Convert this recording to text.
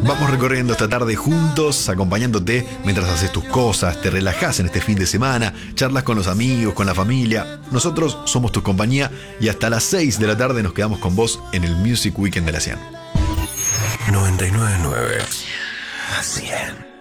Vamos recorriendo esta tarde juntos, acompañándote mientras haces tus cosas, te relajás en este fin de semana, charlas con los amigos, con la familia. Nosotros somos tu compañía y hasta las 6 de la tarde nos quedamos con vos en el Music Weekend de la 100. 99.9 100.